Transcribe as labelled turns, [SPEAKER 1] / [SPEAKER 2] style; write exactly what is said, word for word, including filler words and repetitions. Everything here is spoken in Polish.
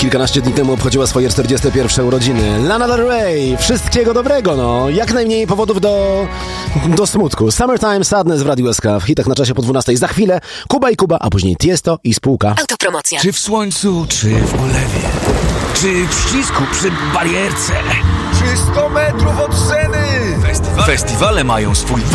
[SPEAKER 1] kilkanaście dni temu obchodziła swoje czterdzieste pierwsze urodziny. Lana Del Rey, wszystkiego dobrego, no. Jak najmniej powodów do, do smutku. Summertime Sadness w Radiu S K, w hitach na czasie po dwunastej. Za chwilę Kuba i Kuba, a później Tiesto i spółka.
[SPEAKER 2] Autopromocja.
[SPEAKER 3] Czy w słońcu, czy w ulewie, czy w ścisku przy barierce,
[SPEAKER 4] czy sto metrów od sceny.
[SPEAKER 3] Festiwale mają swój